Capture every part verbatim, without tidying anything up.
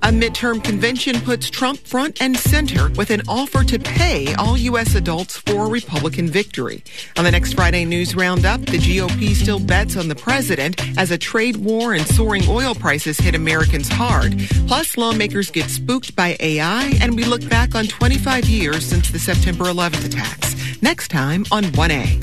A midterm convention puts Trump front and center with an offer to pay all U S adults for a Republican victory. On the next Friday News Roundup, the G O P still bets on the president as a trade war and soaring oil prices hit Americans hard. Plus, lawmakers get spooked by A I, and we look back on twenty-five years since the September eleventh attacks. Next time on one A.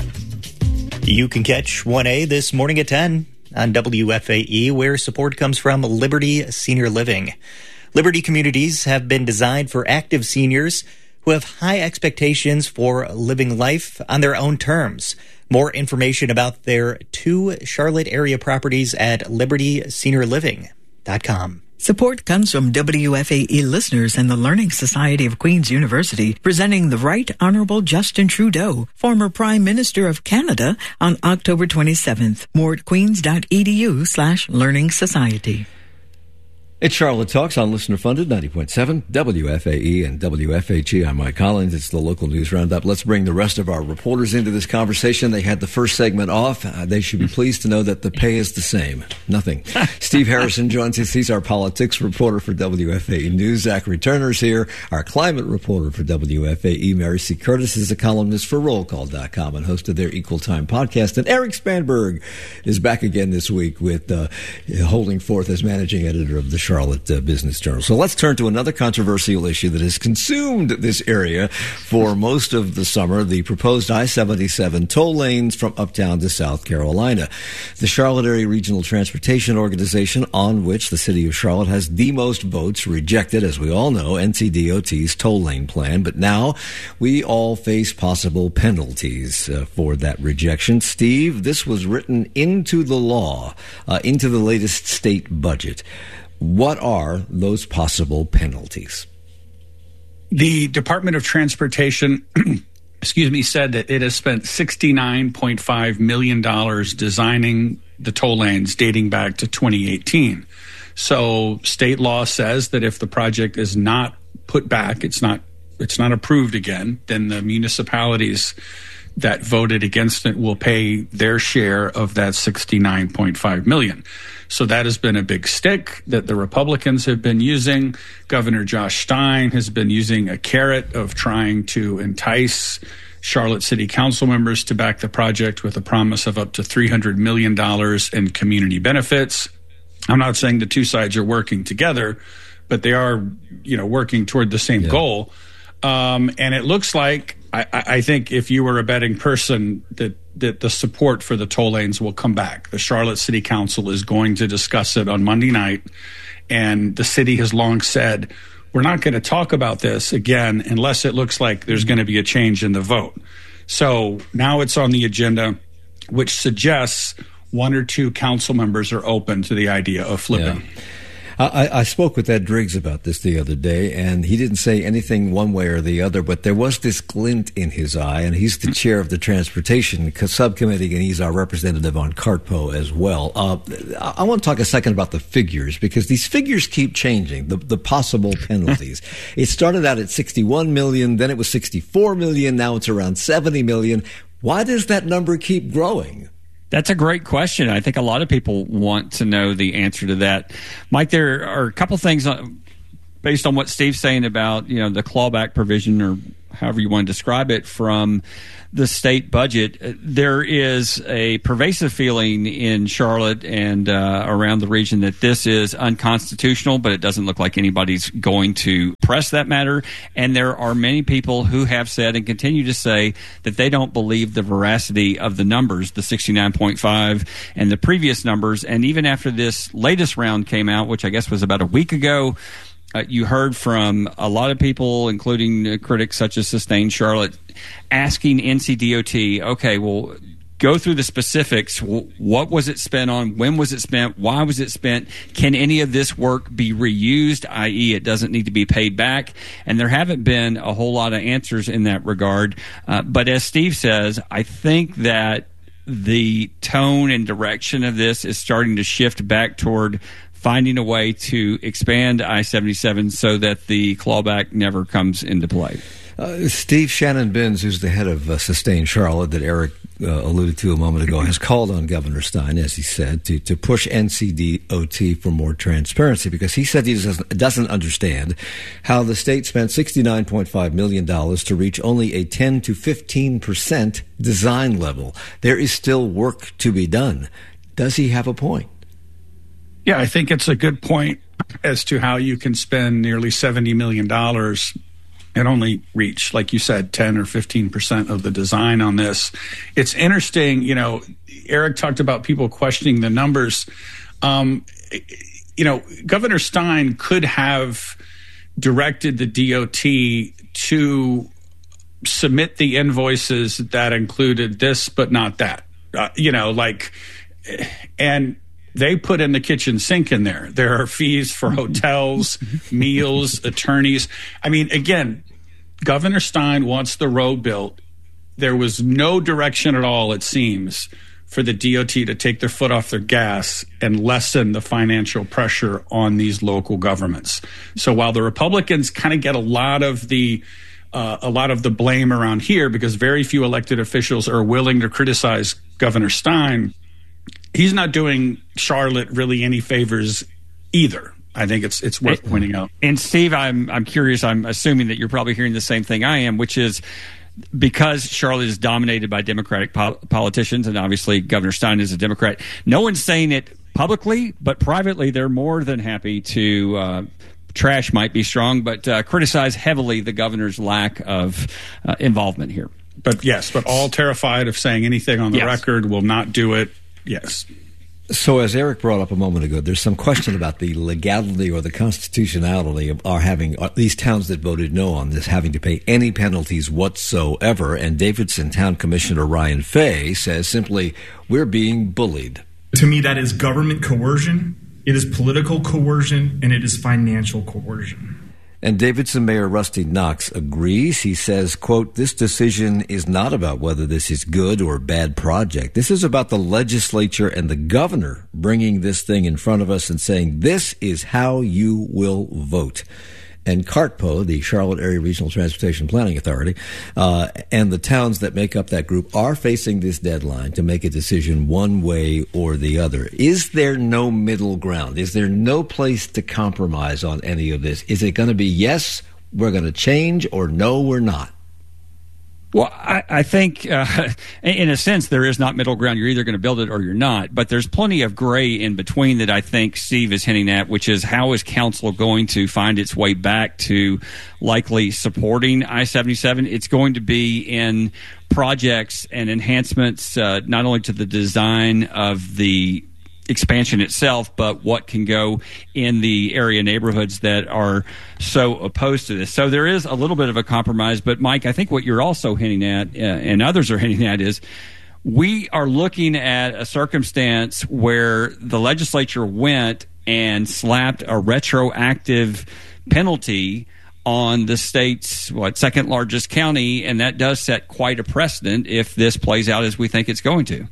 You can catch one A this morning at ten on W F A E, where support comes from Liberty Senior Living. Liberty communities have been designed for active seniors who have high expectations for living life on their own terms. More information about their two Charlotte area properties at liberty senior living dot com. Support comes from W F A E listeners and the Learning Society of Queen's University, presenting the Right Honorable Justin Trudeau, former Prime Minister of Canada, on October twenty-seventh. More at queens.edu slash learning society. It's Charlotte Talks on listener-funded ninety point seven W F A E and W F H E. I'm Mike Collins. It's the local news roundup. Let's bring the rest of our reporters into this conversation. They had the first segment off. Uh, they should be pleased to know that the pay is the same. Nothing. Steve Harrison joins us. He's our politics reporter for W F A E News. Zachary Turner's here, our climate reporter for W F A E. Mary C. Curtis is a columnist for roll call dot com and host of their Equal Time podcast. And Eric Spanberg is back again this week with uh, holding forth as managing editor of the Charlotte uh, Business Journal. So let's turn to another controversial issue that has consumed this area for most of the summer, the proposed I seventy-seven toll lanes from uptown to South Carolina. The Charlotte Area Regional Transportation Organization, on which the city of Charlotte has the most votes, rejected, as we all know, N C D O T's toll lane plan. But now we all face possible penalties uh, for that rejection. Steve, this was written into the law, uh, into the latest state budget. What are those possible penalties? The Department of Transportation, excuse me, said that it has spent sixty-nine point five million dollars designing the toll lanes dating back to twenty eighteen. So state law says that if the project is not put back, it's not it's not approved again, then the municipalities that voted against it will pay their share of that sixty-nine point five million dollars. So that has been a big stick that the Republicans have been using. Governor Josh Stein has been using a carrot of trying to entice Charlotte City Council members to back the project with a promise of up to three hundred million dollars in community benefits. I'm not saying the two sides are working together, but they are, you know, working toward the same yeah. goal. Um, and it looks like, I, I think if you were a betting person, that, that the support for the toll lanes will come back. The Charlotte City Council is going to discuss it on Monday night. And the city has long said, we're not going to talk about this again unless it looks like there's going to be a change in the vote. So now it's on the agenda, which suggests one or two council members are open to the idea of flipping. Yeah. I, I spoke with Ed Driggs about this the other day, and he didn't say anything one way or the other, but there was this glint in his eye, and he's the chair of the Transportation Subcommittee, and he's our representative on CARTPO as well. Uh, I want to talk a second about the figures, because these figures keep changing, the, the possible penalties. It started out at sixty-one million dollars, then it was sixty-four million dollars, now it's around seventy million dollars. Why does that number keep growing? That's a great question. I think a lot of people want to know the answer to that. Mike, there are a couple things based on what Steve's saying about, you know, the clawback provision, or however you want to describe it, from the state budget. There is a pervasive feeling in Charlotte and uh, around the region that this is unconstitutional, but it doesn't look like anybody's going to press that matter. And there are many people who have said and continue to say that they don't believe the veracity of the numbers, the sixty-nine point five and the previous numbers. And even after this latest round came out, which I guess was about a week ago, Uh, you heard from a lot of people, including uh, critics such as Sustain Charlotte, asking N C D O T, okay, well, go through the specifics. W- what was it spent on? When was it spent? Why was it spent? Can any of this work be reused, that is it doesn't need to be paid back? And there haven't been a whole lot of answers in that regard. Uh, but as Steve says, I think that the tone and direction of this is starting to shift back toward finding a way to expand I seventy-seven so that the clawback never comes into play. Uh, Steve Shannon Binns, who's the head of uh, Sustain Charlotte that Eric uh, alluded to a moment ago, has called on Governor Stein, as he said, to, to push N C D O T for more transparency, because he said he doesn't, doesn't understand how the state spent sixty-nine point five million dollars to reach only a ten to fifteen percent design level. There is still work to be done. Does he have a point? Yeah, I think it's a good point as to how you can spend nearly seventy million dollars and only reach, like you said, ten or fifteen percent of the design on this. It's interesting, you know, Eric talked about people questioning the numbers. Um, you know, Governor Stein could have directed the D O T to submit the invoices that included this, but not that. Uh, you know, like, and they put in the kitchen sink in there. There are fees for hotels, meals, attorneys. I mean, again, Governor Stein wants the road built. There was no direction at all, it seems, for the D O T to take their foot off their gas and lessen the financial pressure on these local governments. So while the Republicans kind of get a lot of the uh, a lot of the blame around here because very few elected officials are willing to criticize Governor Stein, he's not doing Charlotte really any favors either. I think it's it's worth pointing out. And Steve, I'm I'm curious. I'm assuming that you're probably hearing the same thing I am, which is because Charlotte is dominated by Democratic po- politicians, and obviously Governor Stein is a Democrat. No one's saying it publicly, but privately, they're more than happy to. Uh, trash might be strong, but uh, criticize heavily the governor's lack of uh, involvement here. But yes, but all terrified of saying anything on the yes. record, will not do it. Yes. So as Eric brought up a moment ago, there's some question about the legality or the constitutionality of our having uh, these towns that voted no on this having to pay any penalties whatsoever. And Davidson Town Commissioner Ryan Fay says simply, we're being bullied. To me, that is government coercion. It is political coercion, and it is financial coercion. And Davidson Mayor Rusty Knox agrees. He says, quote, this decision is not about whether this is good or bad project. This is about the legislature and the governor bringing this thing in front of us and saying, this is how you will vote. And CARTPO, the Charlotte Area Regional Transportation Planning Authority, uh, and the towns that make up that group are facing this deadline to make a decision one way or the other. Is there no middle ground? Is there no place to compromise on any of this? Is it going to be, yes, we're going to change, or no, we're not? Well, I, I think, uh, in a sense, there is not middle ground. You're either going to build it or you're not. But there's plenty of gray in between that I think Steve is hinting at, which is how is council going to find its way back to likely supporting I seventy-seven? It's going to be in projects and enhancements, uh, not only to the design of the expansion itself, but what can go in the area neighborhoods that are so opposed to this. So there is a little bit of a compromise. But Mike, I think what you're also hinting at, uh, and others are hinting at, is we are looking at a circumstance where the legislature went and slapped a retroactive penalty on the state's what second largest county, and that does set quite a precedent if this plays out as we think it's going to.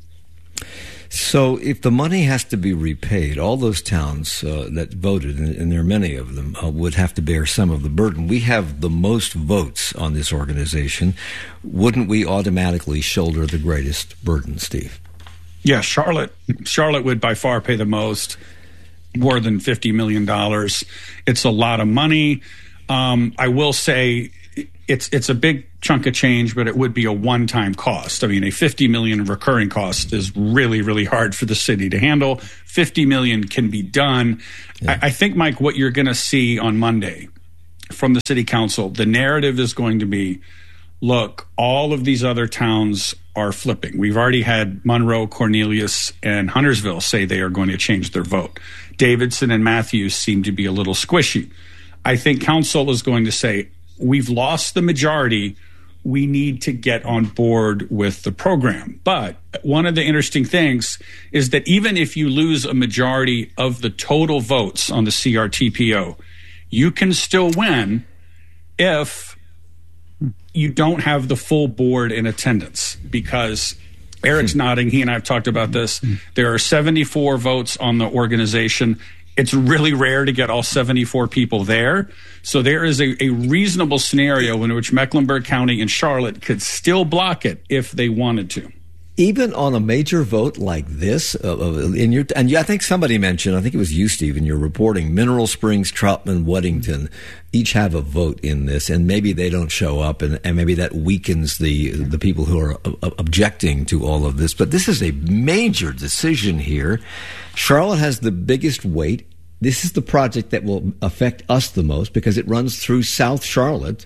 So if the money has to be repaid, all those towns uh, that voted, and, and there are many of them, uh, would have to bear some of the burden. We have the most votes on this organization. Wouldn't we automatically shoulder the greatest burden, Steve? Yeah, Charlotte, Charlotte would by far pay the most, more than fifty million dollars. It's a lot of money. Um, I will say it's it's a big chunk of change, but it would be a one-time cost. I mean, a fifty million dollars recurring cost is really, really hard for the city to handle. fifty million dollars can be done. Yeah. I, I think, Mike, what you're going to see on Monday from the city council, the narrative is going to be, look, all of these other towns are flipping. We've already had Monroe, Cornelius, and Huntersville say they are going to change their vote. Davidson and Matthews seem to be a little squishy. I think council is going to say, we've lost the majority. We need to get on board with the program. But one of the interesting things is that even if you lose a majority of the total votes on the C R T P O, you can still win if you don't have the full board in attendance. Because Eric's nodding. He and I have talked about this. There are seventy-four votes on the organization. It's really rare to get all seventy-four people there. So there is a, a reasonable scenario in which Mecklenburg County and Charlotte could still block it if they wanted to. even on a major vote like this, uh, in your and I think somebody mentioned, I think it was you, Steve, in your reporting, Mineral Springs, Troutman, Weddington, each have a vote in this, and maybe they don't show up, and, and maybe that weakens the the people who are uh, objecting to all of this. But this is a major decision here. Charlotte has the biggest weight. This is the project that will affect us the most because it runs through South Charlotte.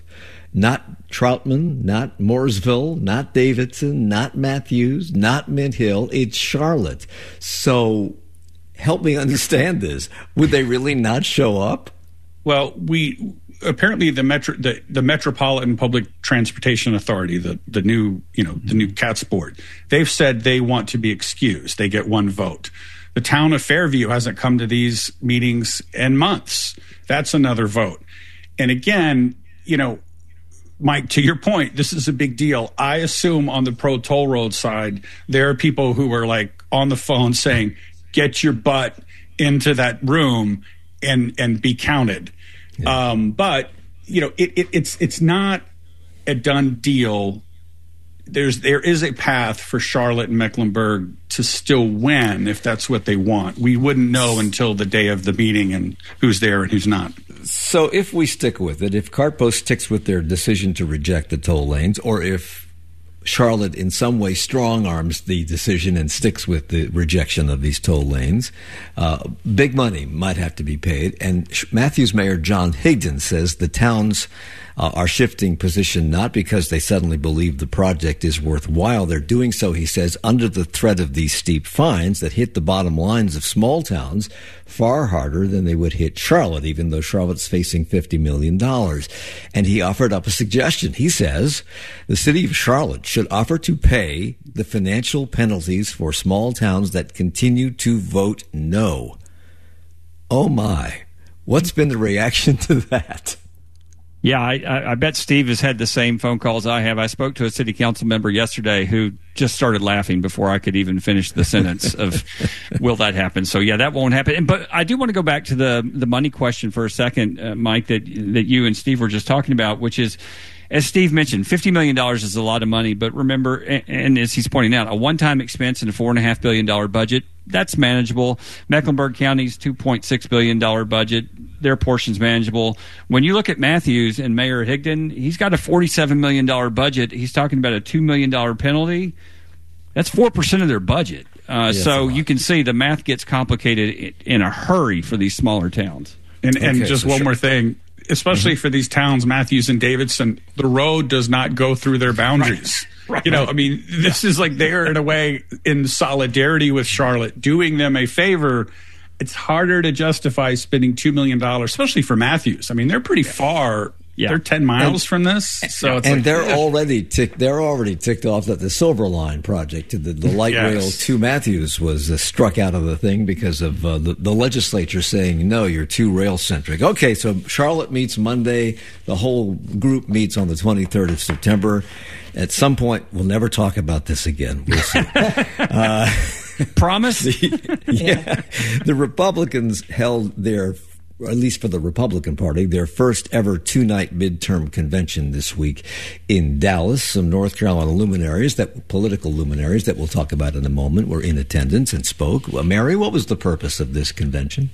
Not Troutman, not Mooresville, not Davidson, not Matthews, not Mint Hill. It's Charlotte. So help me understand this. Would they really not show up? Well, we apparently the metro the, the Metropolitan Public Transportation Authority, the the new you know the new CATS board, they've said they want to be excused. They get one vote. The town of Fairview hasn't come to these meetings in months. That's another vote. And again, you know. Mike, to your point, this is a big deal. I assume on the pro toll road side, there are people who are like on the phone saying, get your butt into that room and and be counted. Yeah. Um, but, you know, it, it, it's it's not a done deal. There's there is a path for Charlotte and Mecklenburg to still win if that's what they want. We wouldn't know until the day of the meeting and who's there and who's not. So if we stick with it, if CartPost sticks with their decision to reject the toll lanes, or if Charlotte in some way strong arms the decision and sticks with the rejection of these toll lanes, uh, big money might have to be paid. And Matthews Mayor John Higdon says the towns uh, are shifting position not because they suddenly believe the project is worthwhile. They're doing so, he says, under the threat of these steep fines that hit the bottom lines of small towns far harder than they would hit Charlotte, even though Charlotte's facing fifty million dollars. And he offered up a suggestion. He says the city of Charlotte should offer to pay the financial penalties for small towns that continue to vote no. Oh, my. What's been the reaction to that? Yeah, I, I bet Steve has had the same phone calls I have. I spoke to a city council member yesterday who just started laughing before I could even finish the sentence of, will that happen? So, yeah, that won't happen. But I do want to go back to the the money question for a second, uh, Mike, that that you and Steve were just talking about, which is, as Steve mentioned, fifty million dollars is a lot of money. But remember, and, and as he's pointing out, a one-time expense in a four point five billion dollars budget, that's manageable. Mecklenburg County's two point six billion dollars budget, their portion's manageable. When you look at Matthews and Mayor Higdon, he's got a forty-seven million dollars budget. He's talking about a two million dollars penalty. That's four percent of their budget. Uh, yeah, so you can see the math gets complicated in a hurry for these smaller towns. And, and okay, just so one sure. more thing. Especially mm-hmm. for these towns, Matthews and Davidson, the road does not go through their boundaries. Right. Right. You know, I mean, this is like they're in a way in solidarity with Charlotte, doing them a favor. It's harder to justify spending two million dollars, especially for Matthews. I mean, they're pretty far. Yeah. They're ten miles and, from this, so it's and like, they're yeah. already ticked. They're already ticked off that the Silver Line project, the, the light yes. rail to Matthews, was uh, struck out of the thing because of uh, the, the legislature saying no, you're too rail centric. Okay, so Charlotte meets Monday. The whole group meets on the twenty-third of September. At some point, we'll never talk about this again. We'll see. uh, Promise? The, yeah, the Republicans held their. Or at least for the Republican Party, their first ever two-night midterm convention this week in Dallas. Some North Carolina luminaries, that political luminaries that we'll talk about in a moment, were in attendance and spoke. Well, Mary, what was the purpose of this convention?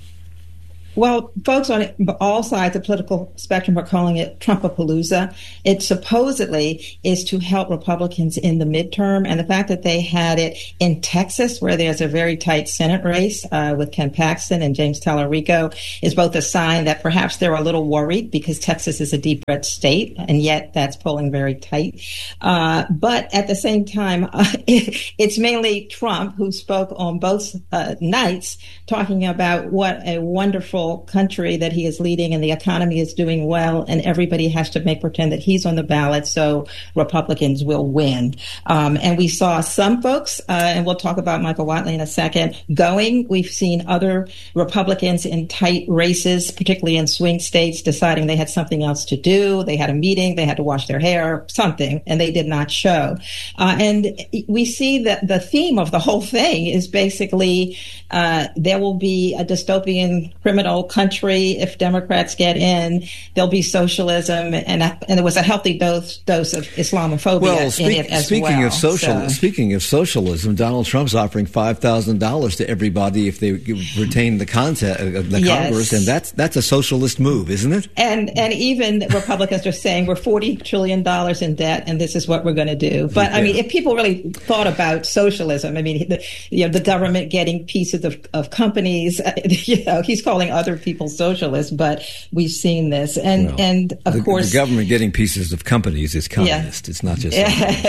Well, folks on all sides of the political spectrum are calling it Trumpapalooza. It supposedly is to help Republicans in the midterm. And the fact that they had it in Texas, where there's a very tight Senate race uh, with Ken Paxton and James Tallarico, is both a sign that perhaps they're a little worried because Texas is a deep red state, and yet that's polling very tight. Uh, but at the same time, uh, it, it's mainly Trump who spoke on both uh, nights, talking about what a wonderful country that he is leading, and the economy is doing well, and everybody has to make pretend that he's on the ballot so Republicans will win. Um, and we saw some folks, uh, and we'll talk about Michael Whatley in a second, going. We've seen other Republicans in tight races, particularly in swing states, deciding they had something else to do. They had a meeting, they had to wash their hair, something, and they did not show. Uh, and we see that the theme of the whole thing is basically uh, there will be a dystopian criminal know, country. If Democrats get in, there'll be socialism, and and there was a healthy dose dose of Islamophobia well, speak, in it as speaking well. Of social, so. Speaking of socialism, Donald Trump's offering five thousand dollars to everybody if they retain the content of the yes. Congress, and that's that's a socialist move, isn't it? And and even Republicans are saying we're forty trillion dollars in debt, and this is what we're going to do. But yeah. I mean, if people really thought about socialism, I mean, the, you know, the government getting pieces of, of companies, uh, you know, he's calling other people socialists, but we've seen this, and well, and of the, course, the government getting pieces of companies is communist. Yeah. It's not just.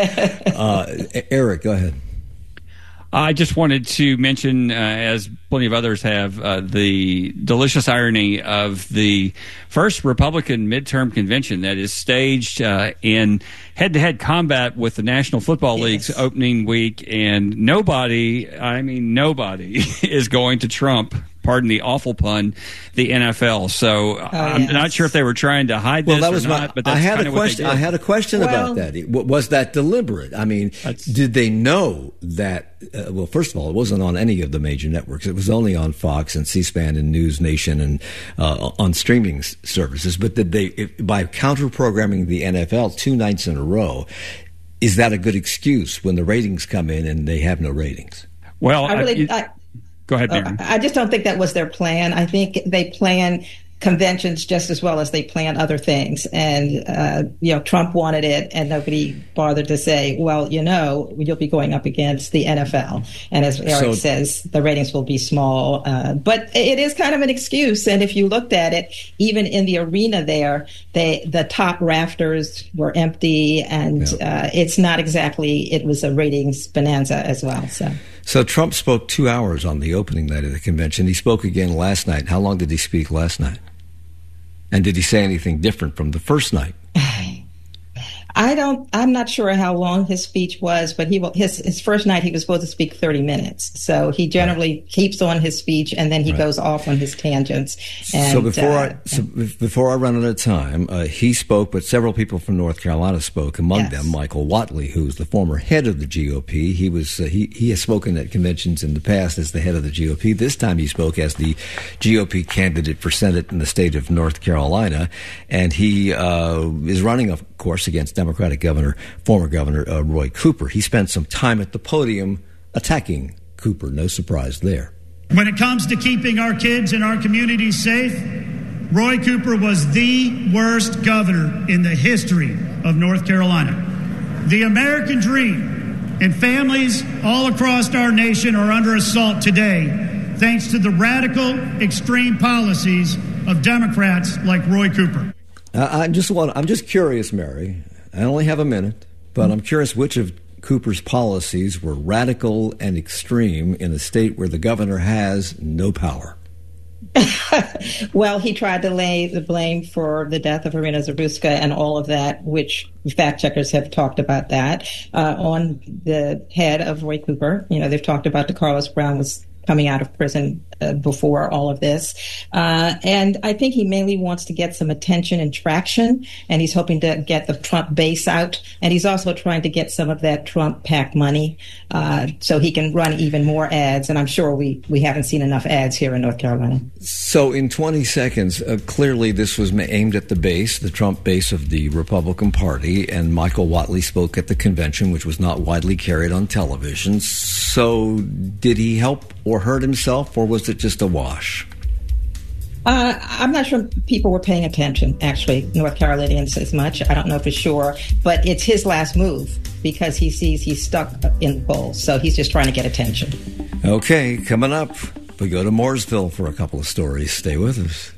uh, Eric, go ahead. I just wanted to mention, uh, as plenty of others have, uh, the delicious irony of the first Republican midterm convention that is staged uh, in head-to-head combat with the National Football yes. League's opening week, and nobody, I mean nobody, is going to trump, pardon the awful pun, the N F L. So oh, I'm yes. not sure if they were trying to hide well, this that was or my, not, but that's I had kind a of what question. they did. I had a question well, about that. Was that deliberate? I mean, did they know that? Uh, well, first of all, it wasn't on any of the major networks. It was only on Fox and C-SPAN and News Nation and uh, on streaming s- services. But did they, if, by counter-programming the N F L two nights in a row, is that a good excuse when the ratings come in and they have no ratings? Well, I really. I, Go ahead, Mary. I just don't think that was their plan. I think they plan conventions just as well as they plan other things. And, uh, you know, Trump wanted it, and nobody bothered to say, well, you know, you'll be going up against the N F L. And as Eric so, says, the ratings will be small. Uh, but it is kind of an excuse. And if you looked at it, even in the arena there, they the top rafters were empty. And yeah. uh, it's not exactly, it was a ratings bonanza as well. So. So Trump spoke two hours on the opening night of the convention. He spoke again last night. How long did he speak last night? And did he say anything different from the first night? I don't, I'm not sure how long his speech was, but he will, his, his first night he was supposed to speak thirty minutes. So he generally right. keeps on his speech and then he right. goes off on his tangents. And, so before uh, I, so before I run out of time, uh, he spoke, but several people from North Carolina spoke, among yes. them Michael Whatley, who's the former head of the G O P. He was, uh, he, he has spoken at conventions in the past as the head of the G O P. This time he spoke as the G O P candidate for Senate in the state of North Carolina. And he, uh, is running, of course, against Democratic Governor, former Governor uh, Roy Cooper. He spent some time at the podium attacking Cooper. No surprise there. When it comes to keeping our kids and our communities safe, Roy Cooper was the worst governor in the history of North Carolina. The American dream and families all across our nation are under assault today, thanks to the radical, extreme policies of Democrats like Roy Cooper. I just want, I'm just curious, Mary. I only have a minute, but I'm curious which of Cooper's policies were radical and extreme in a state where the governor has no power. Well, he tried to lay the blame for the death of Irina Zaruska and all of that, which fact checkers have talked about that, uh, on the head of Roy Cooper. You know, they've talked about DeCarlos Brown was coming out of prison uh, before all of this. Uh, and I think he mainly wants to get some attention and traction, and he's hoping to get the Trump base out. And he's also trying to get some of that Trump PAC money uh, so he can run even more ads. And I'm sure we, we haven't seen enough ads here in North Carolina. So in twenty seconds, uh, clearly this was aimed at the base, the Trump base of the Republican Party, and Michael Whatley spoke at the convention, which was not widely carried on television. So did he help or hurt himself, or was it just a wash? Uh, I'm not sure people were paying attention, actually, North Carolinians as much. I don't know for sure, but it's his last move because he sees he's stuck in the polls. So he's just trying to get attention. Okay, coming up, we go to Mooresville for a couple of stories. Stay with us.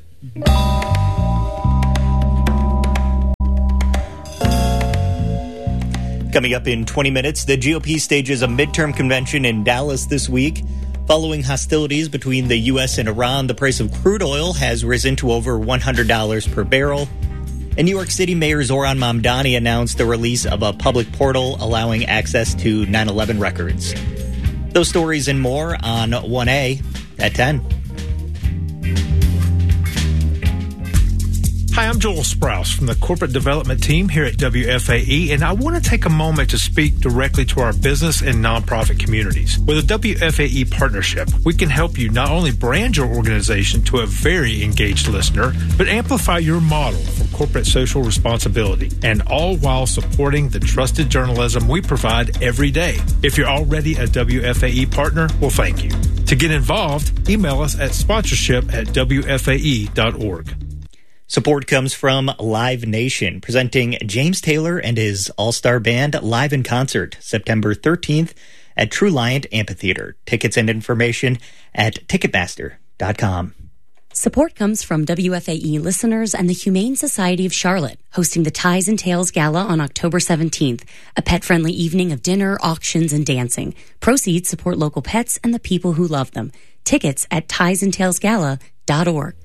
Coming up in twenty minutes, the G O P stages a midterm convention in Dallas this week. Following hostilities between the U S and Iran, the price of crude oil has risen to over one hundred dollars per barrel. And New York City Mayor Zohran Mamdani announced the release of a public portal allowing access to nine eleven records. Those stories and more on one A at ten. Hi, Hi, I'm Joel Sprouse from the Corporate Development Team here at W F A E, and I want to take a moment to speak directly to our business and nonprofit communities. With a W F A E partnership, we can help you not only brand your organization to a very engaged listener, but amplify your model for corporate social responsibility, and all while supporting the trusted journalism we provide every day. If you're already a W F A E partner, well, thank you. To get involved, email us at sponsorship at W F A E dot org. Support comes from Live Nation, presenting James Taylor and his all-star band live in concert September thirteenth at True Lion Amphitheater. Tickets and information at ticketmaster dot com. Support comes from W F A E listeners and the Humane Society of Charlotte, hosting the Ties and Tails Gala on October seventeenth, a pet-friendly evening of dinner, auctions, and dancing. Proceeds support local pets and the people who love them. Tickets at ties and tails gala dot org.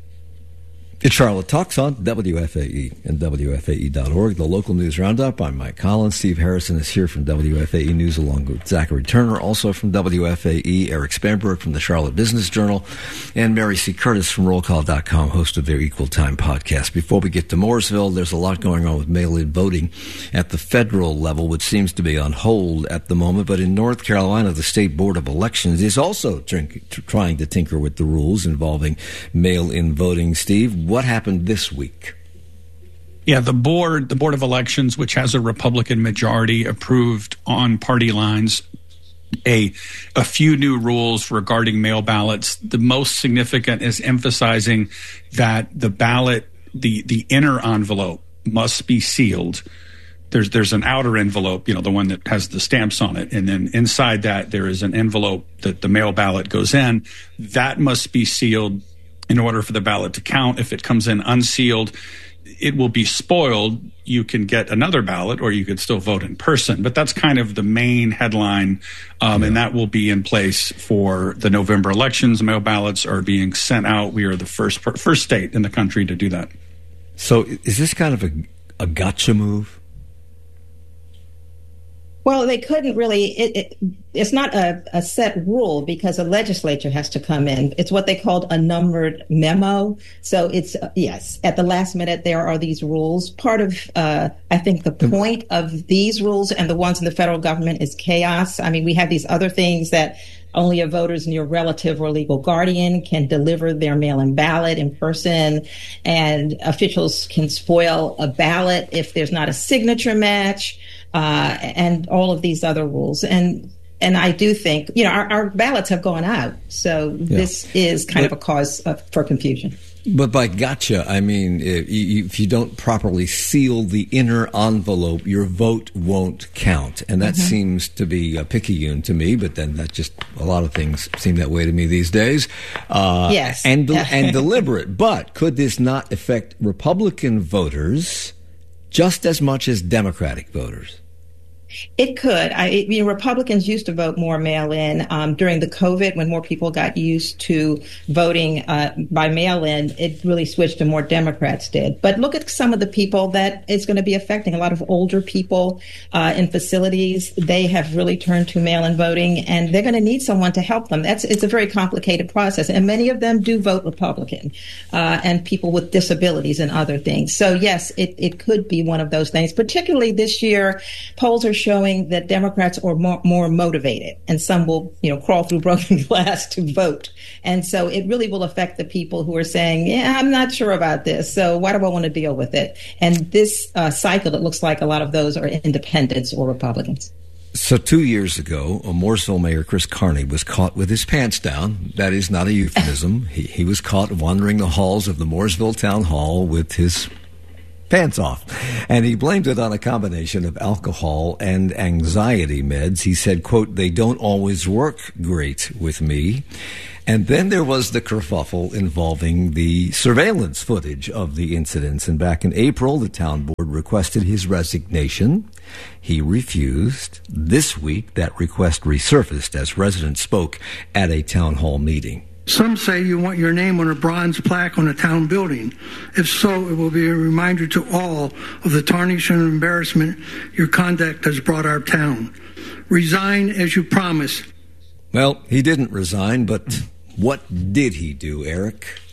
It's Charlotte Talks on W F A E and W F A E dot org, the local news roundup. I'm Mike Collins. Steve Harrison is here from W F A E News along with Zachary Turner, also from W F A E, Eric Spanberg from the Charlotte Business Journal, and Mary C. Curtis from roll call dot com, host of their Equal Time podcast. Before we get to Mooresville, there's a lot going on with mail-in voting at the federal level, which seems to be on hold at the moment. But in North Carolina, the State Board of Elections is also tr- trying to tinker with the rules involving mail-in voting. Steve, what happened this week? Yeah, the board, the Board of Elections, which has a Republican majority, approved on party lines a a few new rules regarding mail ballots. The most significant is emphasizing that the ballot, the the inner envelope must be sealed. There's there's an outer envelope, you know, the one that has the stamps on it, and then inside that there is an envelope that the mail ballot goes in. That must be sealed in order for the ballot to count. If it comes in unsealed, it will be spoiled. You can get another ballot, or you could still vote in person. But that's kind of the main headline, um, yeah. and that will be in place for the November elections. Mail ballots are being sent out. We are the first first state in the country to do that. So is this kind of a, a gotcha move? Well, they couldn't really, it, it, it's not a, a set rule because the legislature has to come in. It's what they called a numbered memo. So it's, uh, yes, at the last minute, there are these rules. Part of, uh, I think the point of these rules and the ones in the federal government is chaos. I mean, we have these other things that only a voter's near relative or legal guardian can deliver their mail-in ballot in person, and officials can spoil a ballot if there's not a signature match. Uh, and all of these other rules. And and I do think, you know, our, our ballots have gone out. So yeah. This is kind but, of a cause of, for confusion. But by gotcha, I mean, if you, if you don't properly seal the inner envelope, your vote won't count. And that mm-hmm. seems to be a picayune to me, but then that just, a lot of things seem that way to me these days. Uh, yes. And, and deliberate. But could this not affect Republican voters just as much as Democratic voters? It could. I, it, you know, Republicans used to vote more mail-in. Um, during the COVID, when more people got used to voting uh, by mail-in, it really switched to more Democrats did. But look at some of the people that it's going to be affecting. A lot of older people uh, in facilities, they have really turned to mail-in voting, and they're going to need someone to help them. That's It's a very complicated process, and many of them do vote Republican, uh, and people with disabilities and other things. So, yes, it, it could be one of those things. Particularly this year, polls are showing that Democrats are more, more motivated, and some will, you know, crawl through broken glass to vote. And so it really will affect the people who are saying, yeah, I'm not sure about this, so why do I want to deal with it? And this uh, cycle, it looks like a lot of those are independents or Republicans. So two years ago, Mooresville Mayor Chris Carney was caught with his pants down. That is not a euphemism. he, he was caught wandering the halls of the Mooresville Town Hall with his pants off. And he blamed it on a combination of alcohol and anxiety meds. He said, quote, "They don't always work great with me." And then there was the kerfuffle involving the surveillance footage of the incidents. And back in April, the town board requested his resignation. He refused. This week, that request resurfaced as residents spoke at a town hall meeting. Some say you want your name on a bronze plaque on a town building. If so, it will be a reminder to all of the tarnish and embarrassment your conduct has brought our town. Resign as you promised. Well, he didn't resign, but what did he do, Eric?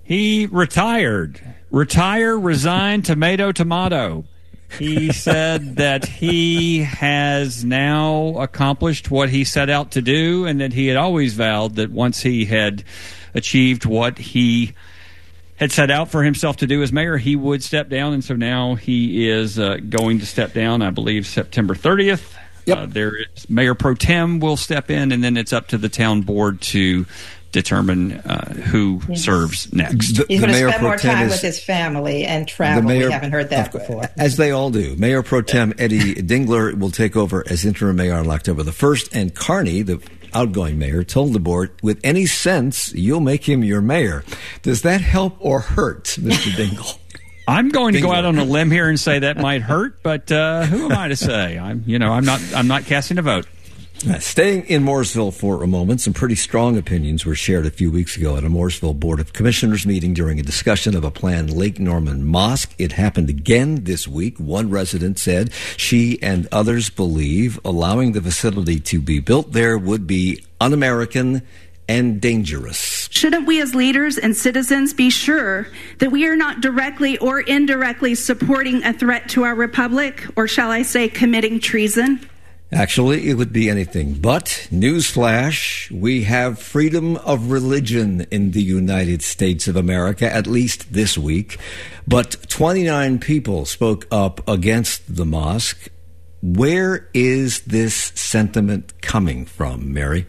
He retired. Retire, resign, tomato, tomato. He said that he has now accomplished what he set out to do, and that he had always vowed that once he had achieved what he had set out for himself to do as mayor, he would step down. And so now he is uh, going to step down, I believe, September thirtieth. Yep. Uh, there is Mayor Pro Tem will step in, and then it's up to the town board to determine uh, who yes. serves next. The, He's going to spend more time with his family and travel. Mayor, we haven't heard that uh, before. As they all do. Mayor Pro Tem Eddie Dingler will take over as interim mayor on October the first, and Carney, the outgoing mayor, told the board, with any sense, you'll make him your mayor. Does that help or hurt, Mister Dingle? I'm going to go out on a limb here and say that might hurt, but uh, who am I to say? I'm, you know, I'm not. I'm not casting a vote. Uh, staying in Mooresville for a moment, some pretty strong opinions were shared a few weeks ago at a Mooresville Board of Commissioners meeting during a discussion of a planned Lake Norman mosque. It happened again this week. One resident said she and others believe allowing the facility to be built there would be un-American and dangerous. Shouldn't we as leaders and citizens be sure that we are not directly or indirectly supporting a threat to our republic, or shall I say committing treason? Actually, it would be anything but. Newsflash, we have freedom of religion in the United States of America, at least this week. But twenty-nine people spoke up against the mosque. Where is this sentiment coming from, Mary?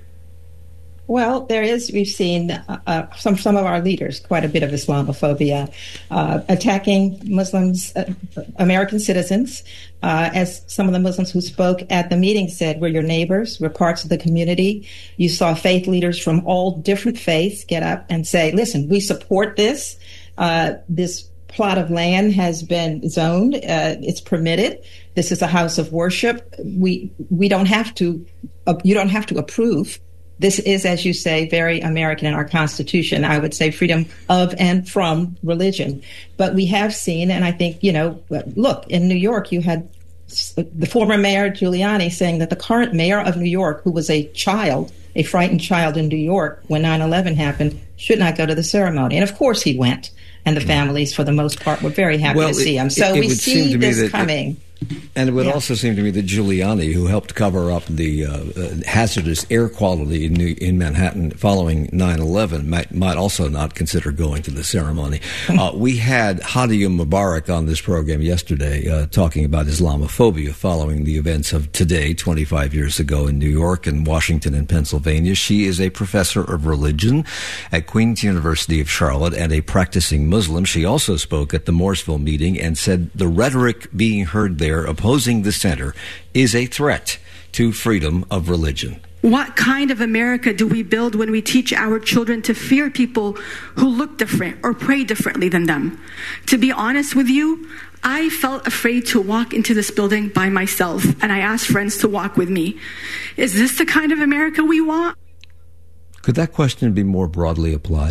Well, there is, we've seen uh, uh, some some of our leaders, quite a bit of Islamophobia, uh, attacking Muslims, uh, American citizens, uh, as some of the Muslims who spoke at the meeting said, we're your neighbors, we're parts of the community. You saw faith leaders from all different faiths get up and say, listen, we support this. Uh, this plot of land has been zoned. Uh, it's permitted. This is a house of worship. We we don't have to, uh, you don't have to approve. This is, as you say, very American in our Constitution. I would say freedom of and from religion. But we have seen, and I think, you know, look, in New York, you had the former mayor Giuliani saying that the current mayor of New York, who was a child, a frightened child in New York when nine eleven happened, should not go to the ceremony. And of course he went. And the families, for the most part, were very happy well, to see it, him. So it, it we see this coming. It, And it would yeah. also seem to me that Giuliani, who helped cover up the uh, uh, hazardous air quality in, New, in Manhattan following nine eleven, might, might also not consider going to the ceremony. Uh, we had Hadi Mubarak on this program yesterday uh, talking about Islamophobia following the events of today, twenty-five years ago in New York and Washington and Pennsylvania. She is a professor of religion at Queen's University of Charlotte and a practicing Muslim. She also spoke at the Mooresville meeting and said the rhetoric being heard there opposing the center is a threat to freedom of religion. What kind of America do we build when we teach our children to fear people who look different or pray differently than them? To be honest with you, I felt afraid to walk into this building by myself, and I asked friends to walk with me. Is this the kind of America we want? Could that question be more broadly applied?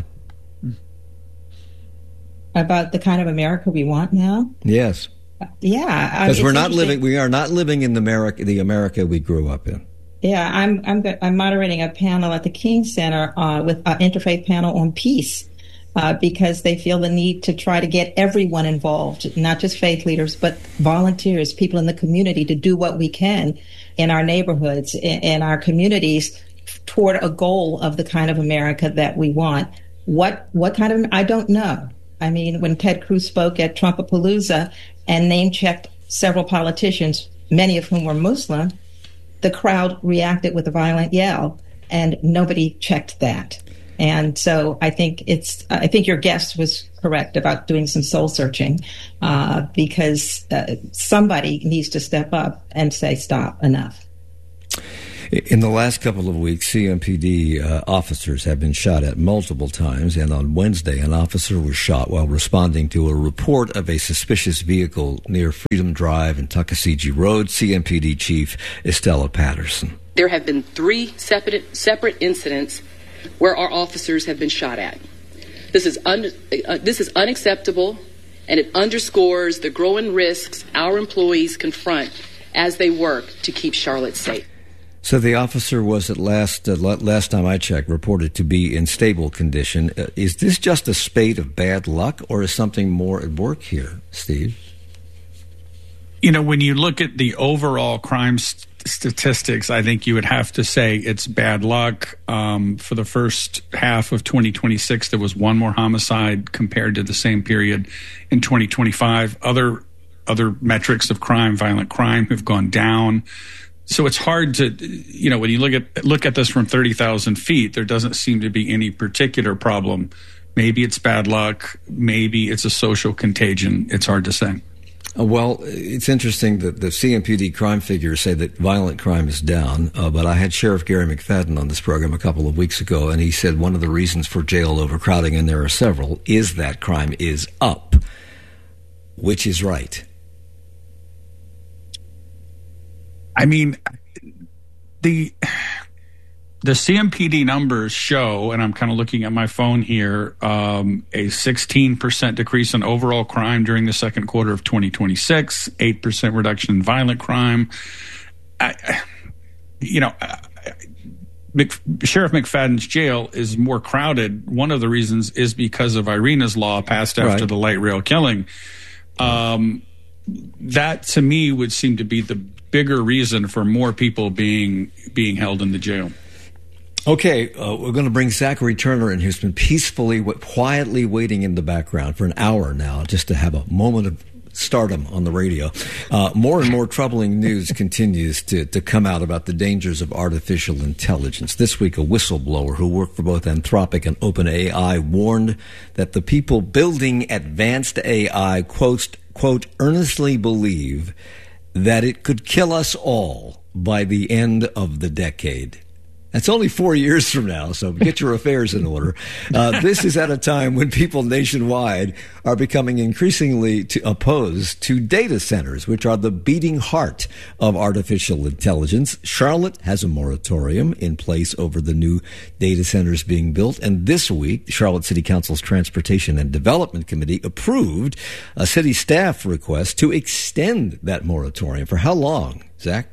About the kind of America we want now? Yes. Yeah, because we're not living. We are not living in the America, the America we grew up in. Yeah, I'm I'm I'm moderating a panel at the King Center uh, with an interfaith panel on peace, uh, because they feel the need to try to get everyone involved, not just faith leaders, but volunteers, people in the community, to do what we can in our neighborhoods, in, in our communities, toward a goal of the kind of America that we want. What what kind of? I don't know. I mean, when Ted Cruz spoke at Trumpapalooza and name-checked several politicians, many of whom were Muslim, the crowd reacted with a violent yell, and nobody checked that. And so I think it's, I think your guest was correct about doing some soul searching, uh, because uh, somebody needs to step up and say, stop, enough. In the last couple of weeks, C M P D uh, officers have been shot at multiple times, and on Wednesday, an officer was shot while responding to a report of a suspicious vehicle near Freedom Drive and Tuckasegee Road. C M P D Chief Estella Patterson. There have been three separate, separate incidents where our officers have been shot at. This is, un, uh, this is unacceptable, and it underscores the growing risks our employees confront as they work to keep Charlotte safe. So the officer was at last, uh, last time I checked, reported to be in stable condition. Uh, is this just a spate of bad luck, or is something more at work here, Steve? You know, when you look at the overall crime st- statistics, I think you would have to say it's bad luck. Um, for the first half of twenty twenty-six, there was one more homicide compared to the same period in twenty twenty-five. Other other metrics of crime, violent crime, have gone down. So it's hard to, you know, when you look at look at this from thirty thousand feet, there doesn't seem to be any particular problem. Maybe it's bad luck. Maybe it's a social contagion. It's hard to say. Well, it's interesting that the C M P D crime figures say that violent crime is down, uh, but I had Sheriff Gary McFadden on this program a couple of weeks ago, and he said one of the reasons for jail overcrowding, and there are several, is that crime is up. Which is right? I mean, the the C M P D numbers show, and I'm kind of looking at my phone here, um, a sixteen percent decrease in overall crime during the second quarter of twenty twenty-six, eight percent reduction in violent crime. I, you know, Mc, Sheriff McFadden's jail is more crowded. One of the reasons is because of Irina's law passed after Right. the light rail killing. Um, that, to me, would seem to be the bigger reason for more people being being held in the jail. Okay, uh, we're going to bring Zachary Turner in, who's been peacefully, quietly waiting in the background for an hour now, just to have a moment of stardom on the radio. Uh, more and more troubling news continues to, to come out about the dangers of artificial intelligence. This week, a whistleblower who worked for both Anthropic and OpenAI warned that the people building advanced A I, quote, quote, earnestly believe that it could kill us all by the end of the decade. That's only four years from now, so get your affairs in order. Uh, this is at a time when people nationwide are becoming increasingly to opposed to data centers, which are the beating heart of artificial intelligence. Charlotte has a moratorium in place over the new data centers being built. And this week, the Charlotte City Council's Transportation and Development Committee approved a city staff request to extend that moratorium. For how long, Zach?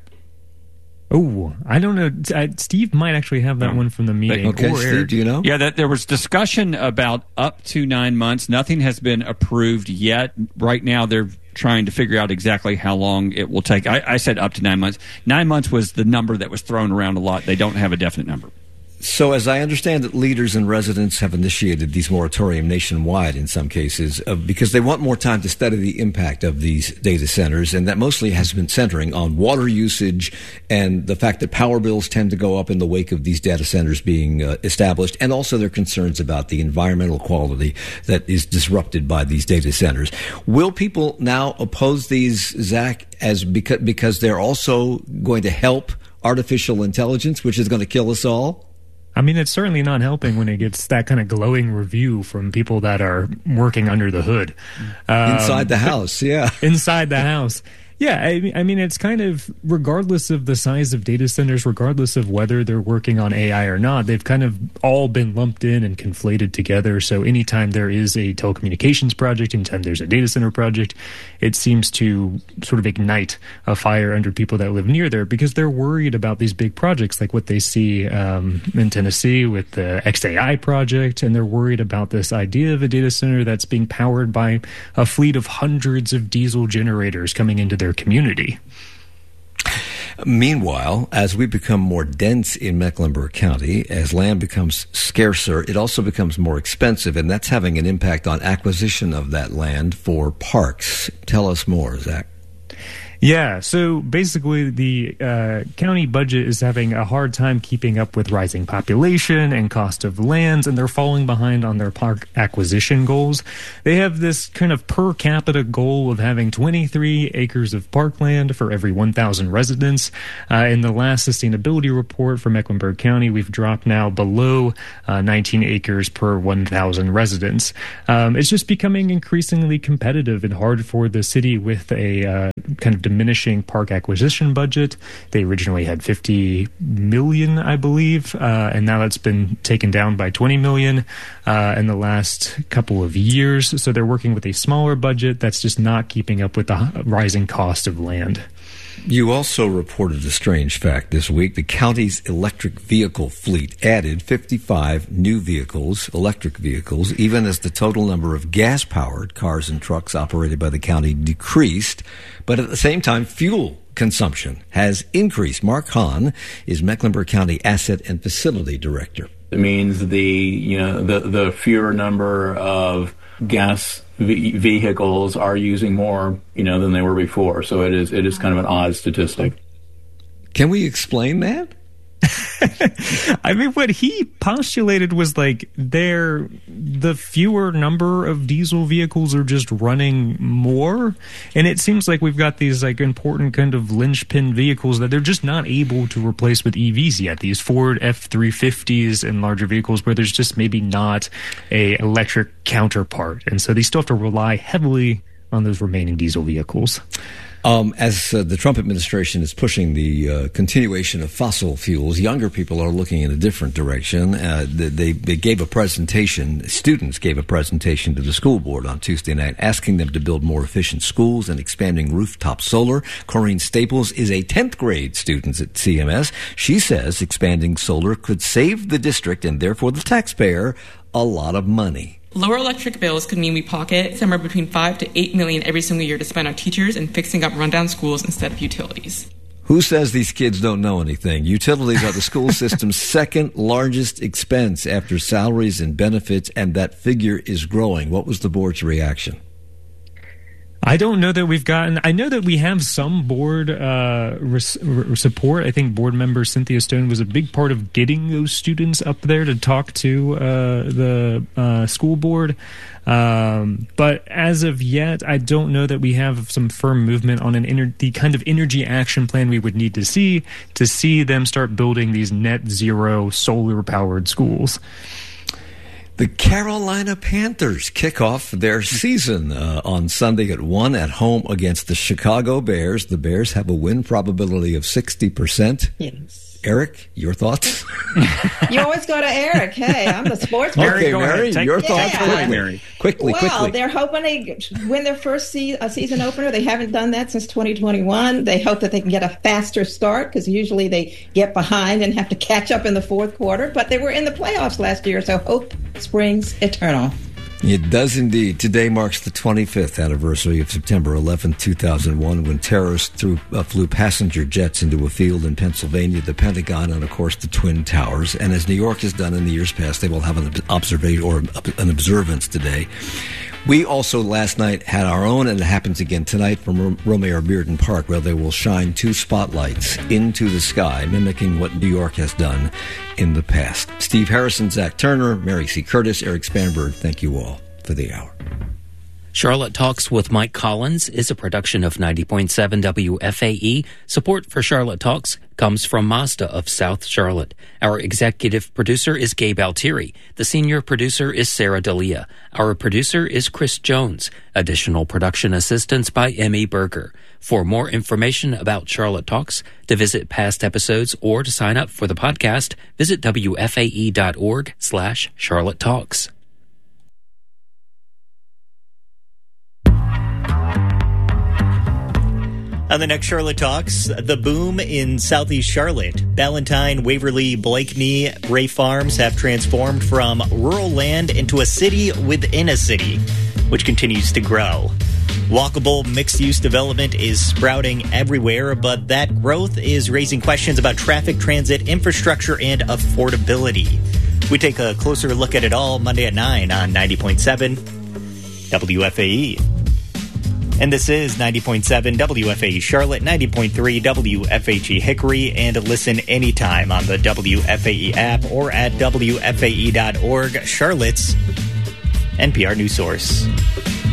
Oh, I don't know. I, Steve might actually have that one from the meeting. Okay, or Steve, Eric. do you know? Yeah, that there was discussion about up to nine months. Nothing has been approved yet. Right now, they're trying to figure out exactly how long it will take. I, I said up to nine months. Nine months was the number that was thrown around a lot. They don't have a definite number. So as I understand it, leaders and residents have initiated these moratorium nationwide in some cases uh, because they want more time to study the impact of these data centers, and that mostly has been centering on water usage and the fact that power bills tend to go up in the wake of these data centers being uh, established, and also their concerns about the environmental quality that is disrupted by these data centers. Will people now oppose these, Zach, as because, because they're also going to help artificial intelligence, which is going to kill us all? I mean, it's certainly not helping when it gets that kind of glowing review from people that are working under the hood. Um, Inside the house, yeah. Inside the house. Yeah, I, I mean, it's kind of, regardless of the size of data centers, regardless of whether they're working on A I or not, they've kind of all been lumped in and conflated together. So anytime there is a telecommunications project, anytime there's a data center project, it seems to sort of ignite a fire under people that live near there because they're worried about these big projects like what they see um, in Tennessee with the X A I project, and they're worried about this idea of a data center that's being powered by a fleet of hundreds of diesel generators coming into their community. Meanwhile, as we become more dense in Mecklenburg County, as land becomes scarcer, it also becomes more expensive, and that's having an impact on acquisition of that land for parks. Tell us more, Zach. Yeah, so basically the uh, county budget is having a hard time keeping up with rising population and cost of lands, and they're falling behind on their park acquisition goals. They have this kind of per capita goal of having twenty-three acres of parkland for every one thousand residents. Uh, in the last sustainability report for Mecklenburg County, we've dropped now below uh, nineteen acres per one thousand residents. Um, it's just becoming increasingly competitive and hard for the city with a uh, kind of diminishing park acquisition budget. They originally had fifty million, I believe, uh, and now that's been taken down by twenty million uh, in the last couple of years. So they're working with a smaller budget that's just not keeping up with the rising cost of land. You also reported a strange fact this week. The county's electric vehicle fleet added fifty-five new vehicles, electric vehicles, even as the total number of gas-powered cars and trucks operated by the county decreased. But at the same time, fuel consumption has increased. Mark Hahn is Mecklenburg County Asset and Facility Director. It means the, you know, the, the fewer number of gas v- vehicles are using more, you know, than they were before. So it is it is kind of an odd statistic. Can we explain that? I mean, what he postulated was like there, the fewer number of diesel vehicles are just running more. And it seems like we've got these like important kind of linchpin vehicles that they're just not able to replace with E Vs yet. These Ford F three fifties and larger vehicles where there's just maybe not a electric counterpart. And so they still have to rely heavily on those remaining diesel vehicles. Um, as uh, the Trump administration is pushing the uh, continuation of fossil fuels, younger people are looking in a different direction. Uh, they, they gave a presentation, students gave a presentation to the school board on Tuesday night asking them to build more efficient schools and expanding rooftop solar. Corrine Staples is a tenth grade student at C M S. She says expanding solar could save the district and therefore the taxpayer a lot of money. Lower electric bills could mean we pocket somewhere between five to eight million every single year to spend on teachers and fixing up rundown schools instead of utilities. Who says these kids don't know anything? Utilities are the school system's second largest expense after salaries and benefits, and that figure is growing. What was the board's reaction? I don't know that we've gotten. I know that we have some board uh, res, r- support. I think board member Cynthia Stone was a big part of getting those students up there to talk to uh, the uh, school board. Um, but as of yet, I don't know that we have some firm movement on an ener- the kind of energy action plan we would need to see to see them start building these net zero solar powered schools. The Carolina Panthers kick off their season uh, on Sunday at one at home against the Chicago Bears. The Bears have a win probability of sixty percent. Yes. Eric, your thoughts? You always go to Eric. Hey, I'm the sports person. Okay, Mary, your yeah. thoughts? Quickly, Mary. quickly, well, quickly. They're hoping they win their first se- a season opener. They haven't done that since twenty twenty-one. They hope that they can get a faster start because usually they get behind and have to catch up in the fourth quarter. But they were in the playoffs last year, so hope springs eternal. It does indeed. Today marks the twenty-fifth anniversary of September eleventh, two thousand one, when terrorists threw, uh, flew passenger jets into a field in Pennsylvania, the Pentagon, and, of course, the Twin Towers. And as New York has done in the years past, they will have an observation or an observance today. We also last night had our own, and it happens again tonight from Romeo Bearden Park, where they will shine two spotlights into the sky, mimicking what New York has done in the past. Steve Harrison, Zach Turner, Mary C. Curtis, Eric Spanberg, thank you all for the hour. Charlotte Talks with Mike Collins is a production of ninety point seven W F A E. Support for Charlotte Talks comes from Mazda of South Charlotte. Our executive producer is Gabe Altieri. The senior producer is Sarah D'Elia. Our producer is Chris Jones. Additional production assistance by Emmy Berger. For more information about Charlotte Talks, to visit past episodes, or to sign up for the podcast, visit W F A E dot org slash Charlotte Talks. On the next Charlotte Talks, the boom in Southeast Charlotte. Ballantyne, Waverly, Blakeney, Ray Farms have transformed from rural land into a city within a city, which continues to grow. Walkable mixed-use development is sprouting everywhere, but that growth is raising questions about traffic, transit, infrastructure, and affordability. We take a closer look at it all Monday at nine on ninety point seven W F A E. And this is ninety point seven W F A E Charlotte, ninety point three W F H E Hickory, and listen anytime on the W F A E app or at W F A E dot org, Charlotte's N P R news source.